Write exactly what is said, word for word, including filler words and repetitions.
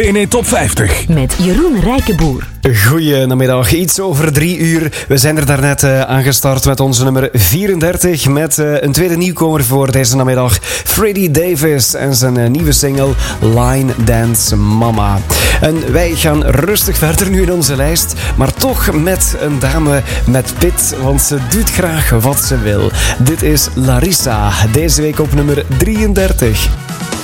B N N Top vijftig. Met Jeroen Rijkenboer. Goedemiddag, iets over drie uur. We zijn er daarnet uh, aangestart met onze nummer vierendertig. Met uh, een tweede nieuwkomer voor deze namiddag. Freddie Davis en zijn uh, nieuwe single Line Dance Mama. En wij gaan rustig verder nu in onze lijst. Maar toch met een dame met pit. Want ze doet graag wat ze wil. Dit is Larissa. Deze week op nummer drieëndertig.